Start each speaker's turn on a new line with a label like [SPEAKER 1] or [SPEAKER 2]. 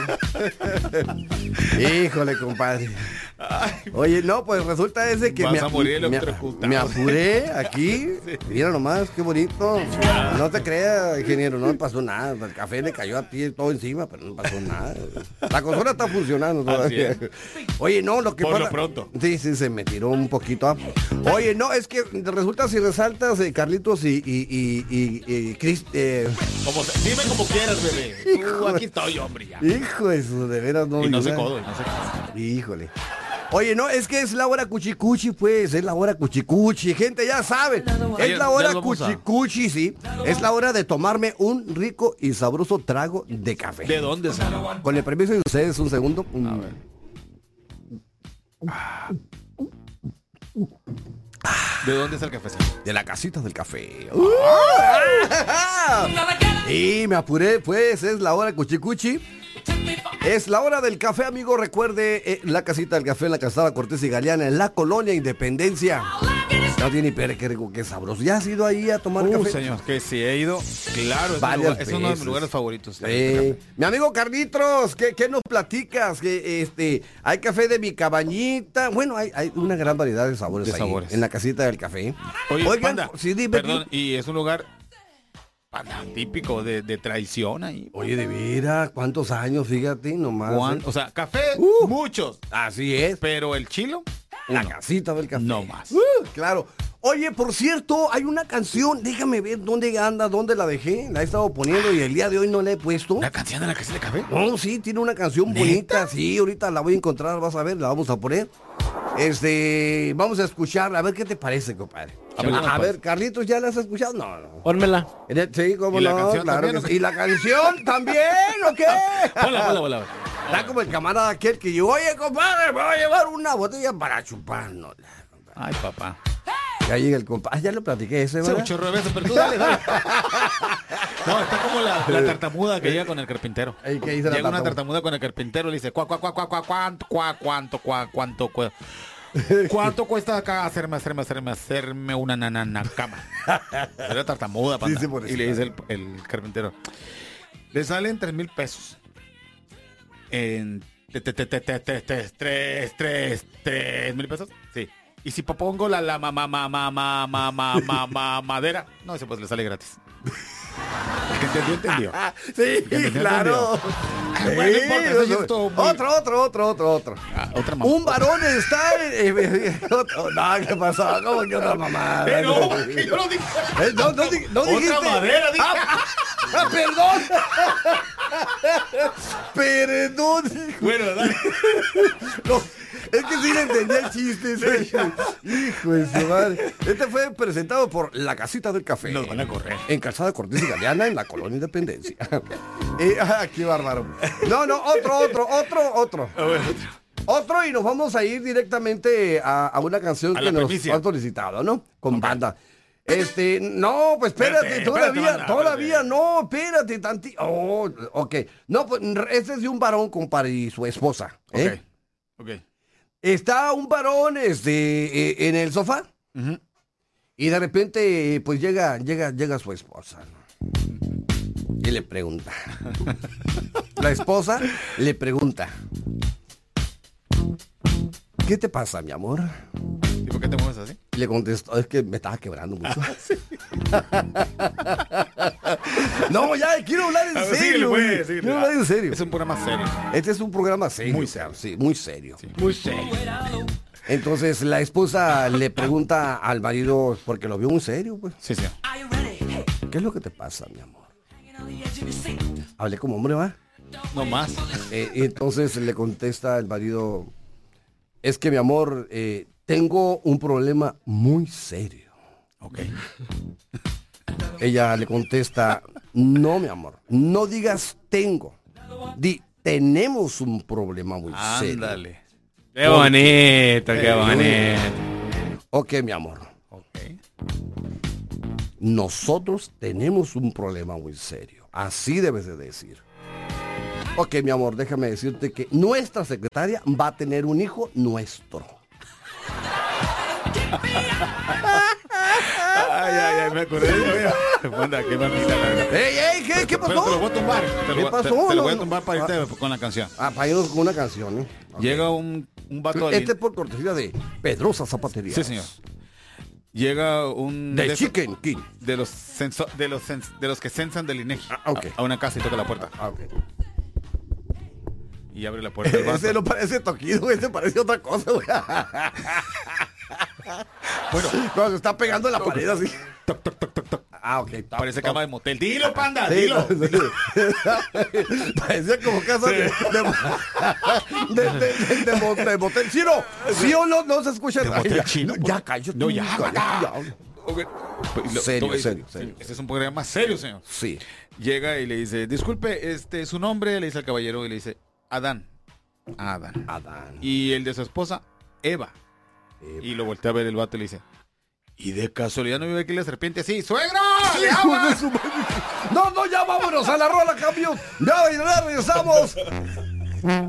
[SPEAKER 1] Híjole, compadre. Oye, no, pues resulta ese que
[SPEAKER 2] vas a morir electrocutado.
[SPEAKER 1] me apuré aquí. Sí. Mira nomás, qué bonito. No te creas, ingeniero, no me pasó nada. El café le cayó a ti todo encima, pero no pasó nada. La consola está funcionando todavía. Oye, no, lo que
[SPEAKER 2] por
[SPEAKER 1] pasa...
[SPEAKER 2] lo pronto.
[SPEAKER 1] Sí, se me tiró un poquito. Oye, no, es que resulta si resaltas Carlitos y Chris...
[SPEAKER 2] Dime como quieras, bebé. Aquí estoy, hombre, ya.
[SPEAKER 1] Hijo de eso, de veras no.
[SPEAKER 2] Y no se codo,
[SPEAKER 1] Híjole. Oye, no, es que es la hora cuchicuchi, pues, es la hora cuchicuchi. Gente, ya saben, es la hora cuchicuchi, sí. Es la hora de tomarme un rico y sabroso trago de café.
[SPEAKER 2] ¿De dónde sale?
[SPEAKER 1] Con el permiso de ustedes, un segundo.
[SPEAKER 2] A ver. ¿De dónde es el café?
[SPEAKER 1] De la casita del café. Y me apuré, pues, es la hora cuchicuchi. Es la hora del café, amigo. Recuerde, la casita del café en la calzada Cortés y Galeana, en la colonia Independencia. No tiene ni qué rico, qué sabroso. ¿Ya has ido ahí a tomar café?
[SPEAKER 2] Señor, que sí he ido. Claro, es uno de mis lugares favoritos.
[SPEAKER 1] Mi amigo Carlitos, ¿qué nos platicas? Que hay café de mi cabañita. Bueno, hay una gran variedad de sabores, en la casita del café.
[SPEAKER 2] Oye,
[SPEAKER 1] Oigan,
[SPEAKER 2] Panda,
[SPEAKER 1] sí, dime.
[SPEAKER 2] perdón, y es un lugar típico de tradición ahí.
[SPEAKER 1] Oye, de veras, ¿cuántos años? Fíjate, nomás.
[SPEAKER 2] O sea, café, muchos.
[SPEAKER 1] Así es.
[SPEAKER 2] Pero el chilo,
[SPEAKER 1] la casita del café.
[SPEAKER 2] no más.
[SPEAKER 1] Claro. Oye, por cierto, hay una canción, déjame ver dónde anda, dónde la dejé. La he estado poniendo y el día de hoy no la he puesto.
[SPEAKER 2] ¿La canción de la casita del café?
[SPEAKER 1] No, sí, tiene una canción bonita. Sí, ahorita la voy a encontrar, vas a ver, la vamos a poner. Vamos a escucharla, a ver qué te parece, compadre. A ver, Carlitos, ¿ya la has escuchado? No.
[SPEAKER 3] Pónmela.
[SPEAKER 1] Sí, cómo
[SPEAKER 2] ¿Y la
[SPEAKER 1] no,
[SPEAKER 2] canción
[SPEAKER 1] claro
[SPEAKER 2] también,
[SPEAKER 1] que sí. ¿Y la canción también o qué?
[SPEAKER 3] Hola.
[SPEAKER 1] Está como el camarada aquel que yo, oye, compadre, me voy a llevar una botella para chuparnos.
[SPEAKER 2] Ay, papá.
[SPEAKER 1] Ya llega el compadre. Ya lo platiqué ese, ¿verdad?
[SPEAKER 2] Sí, un chorro de veces, pero tú dale. No, está como la tartamuda que llega con el carpintero.
[SPEAKER 1] ¿Qué dice
[SPEAKER 2] llega una tartamuda con el carpintero y le dice, ¿cuánto cuesta acá hacerme una nanana cama? Era tartamuda, Panda.
[SPEAKER 1] Sí,
[SPEAKER 2] y le dice el carpintero, le salen 3,000 pesos. En 3,000 pesos. Sí. Y si pongo la madera, no, ese pues le sale gratis. ¿Entendió?
[SPEAKER 1] Sí, claro.
[SPEAKER 2] Bueno, no importa, eso ya es todo muy...
[SPEAKER 1] Otro. Un varón está no, ¿qué pasó? ¿Cómo que otra mamá?
[SPEAKER 2] Pero que yo lo dije.
[SPEAKER 1] No dijiste.
[SPEAKER 2] Otra madera, dije.
[SPEAKER 1] Perdón. Perdón.
[SPEAKER 2] Bueno, dale.
[SPEAKER 1] No, es que sí le entendí el chiste. Hijo de su madre. Fue presentado por La Casita del Café.
[SPEAKER 2] Nos van a correr.
[SPEAKER 1] En Calzada Cortés y Galeana, en la colonia Independencia. Qué bárbaro. No, otro. Otro y nos vamos a ir directamente a una canción que nos han solicitado, ¿no? Con banda. No, pues espérate, todavía no, espérate tantito. Oh, ok. No, pues este es de un varón, compadre, y su esposa.
[SPEAKER 2] Ok.
[SPEAKER 1] Está un varón en el sofá. Uh-huh. Y de repente, pues llega su esposa, ¿no? Y le pregunta. La esposa le pregunta: ¿qué te pasa, mi amor?
[SPEAKER 2] ¿Y por qué te mueves así?
[SPEAKER 1] Le contestó: es que me estaba quebrando mucho. Sí. No, ya, quiero hablar en serio. Quiero hablar en serio.
[SPEAKER 2] Es un programa serio.
[SPEAKER 1] Este es un programa serio.
[SPEAKER 2] Muy serio.
[SPEAKER 1] Sí, muy serio.
[SPEAKER 2] Sí. Muy serio.
[SPEAKER 1] Entonces la esposa le pregunta al marido, porque lo vio muy serio, pues.
[SPEAKER 2] Sí.
[SPEAKER 1] ¿Qué es lo que te pasa, mi amor? Hablé como hombre, ¿va?
[SPEAKER 2] No más.
[SPEAKER 1] Y entonces le contesta el marido: es que, mi amor, tengo un problema muy serio.
[SPEAKER 2] Ok.
[SPEAKER 1] Ella le contesta: no, mi amor, no digas tengo. Di, tenemos un problema muy serio.
[SPEAKER 2] Ándale.
[SPEAKER 3] Qué bonito, qué bonito.
[SPEAKER 1] Ok, mi amor.
[SPEAKER 2] Ok.
[SPEAKER 1] Nosotros tenemos un problema muy serio. Así debes de decir. Ok, mi amor, déjame decirte que nuestra secretaria va a tener un hijo nuestro.
[SPEAKER 2] Ay, me acordé. Manda, qué mamita.
[SPEAKER 1] ¡Ey! ¿Qué pasó?
[SPEAKER 2] Te lo voy a tumbar.
[SPEAKER 1] ¿Qué pasó?
[SPEAKER 2] Te lo voy a tumbar para irte con la canción.
[SPEAKER 1] Para irnos con una canción, ¿eh? Okay.
[SPEAKER 2] Llega un vato de...
[SPEAKER 1] Este es por cortesía de Pedrosa Zapatería.
[SPEAKER 2] Sí, señor. Llega un...
[SPEAKER 1] De Chicken King.
[SPEAKER 2] De los que censan del INEGI.
[SPEAKER 1] Okay.
[SPEAKER 2] A una casa y toca la puerta.
[SPEAKER 1] Okay.
[SPEAKER 2] Y abre la puerta del vato.
[SPEAKER 1] Ese no parece Toquido, ese parece otra cosa, güey.
[SPEAKER 2] Bueno,
[SPEAKER 1] no, se está pegando en la pared así.
[SPEAKER 2] Toc, toc, toc, toc, toc.
[SPEAKER 1] Ok.
[SPEAKER 2] Parece cama de motel. Dilo, panda,
[SPEAKER 1] Sí,
[SPEAKER 2] dilo.
[SPEAKER 1] Parecía como casa de motel chino. ¿Sí o no? No se escucha.
[SPEAKER 2] ¿De motel chino?
[SPEAKER 1] Ya, cállate.
[SPEAKER 2] No, ya.
[SPEAKER 1] Okay. Serio.
[SPEAKER 2] Este es un programa más serio, señor.
[SPEAKER 1] Sí.
[SPEAKER 2] Llega y le dice, disculpe, su nombre, le dice al caballero y le dice, Adán. Y el de su esposa, Eva. Y lo voltea a ver el vato y le dice, ¿y de casualidad no vive aquí la serpiente así? ¡Suegro!
[SPEAKER 1] No, ya vámonos a la rola, cambio. Ya regresamos.